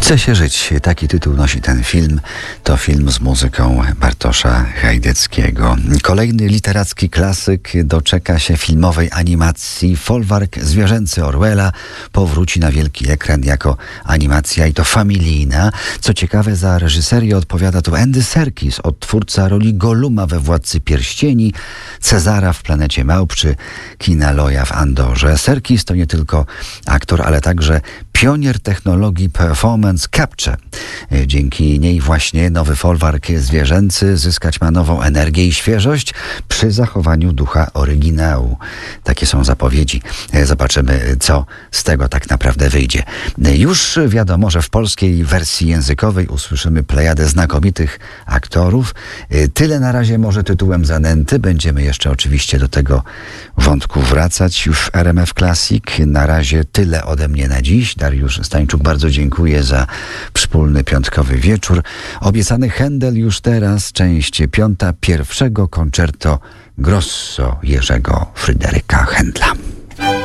Chce się żyć. Taki tytuł nosi ten film. To film z muzyką Bartosza Hajdeckiego. Kolejny literacki klasyk doczeka się filmowej animacji. Folwark zwierzęcy Orwella powróci na wielki ekran jako animacja i to familijna. Co ciekawe, za reżyserię odpowiada tu Andy Serkis, odtwórca roli Golluma we Władcy Pierścieni, Cezara w Planecie Małp czy Kina Loja w Andorze. Serkis to nie tylko aktor, ale także pionier technologii performance capture. Dzięki niej właśnie nowy folwark zwierzęcy zyskać ma nową energię i świeżość przy zachowaniu ducha oryginału. Takie są zapowiedzi. Zobaczymy, co z tego tak naprawdę wyjdzie. Już wiadomo, że w polskiej wersji językowej usłyszymy plejadę znakomitych aktorów. Tyle na razie może tytułem zanęty. Będziemy jeszcze oczywiście do tego wątku wracać już w RMF Classic. Na razie tyle ode mnie na dziś. Dariusz Stańczuk, bardzo dziękuję za wspólny piątkowy wieczór. Obiecany Händel już teraz, część 5 pierwszego concerto grosso Jerzego Fryderyka Händla.